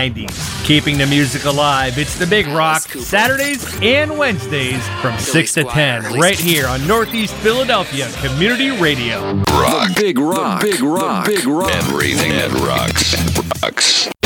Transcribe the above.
90s. Keeping the music alive, it's The Big Rock, Saturdays and Wednesdays from 6 to 10, right here on Northeast Philadelphia Community Radio. Rock. The Big Rock. The Big Rock. The Big Rock. Everything that rocks.